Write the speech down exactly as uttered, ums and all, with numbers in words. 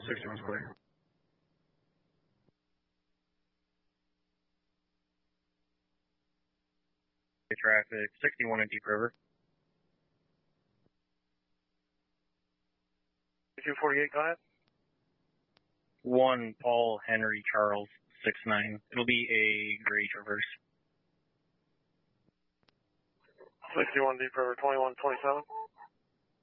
sixty-one's clear. Traffic, sixty-one in Deep River. two forty-eight, go ahead. one Paul Henry Charles six nine. It'll be a gray Traverse. sixty-one Deep River, twenty-one twenty-seven.